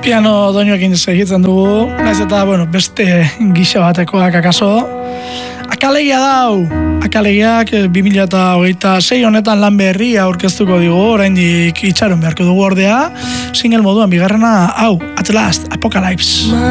Piano doinoekin segitzen dugu, naiz eta, bueno, beste gisa batekoak akaso. Akalegia dau, akalegiak 2026 honetan lan berria aurkeztuko digu, oraindik itxaron beharko dugu ordea, single moduan bigarrena hau, At Last, Apocalypse.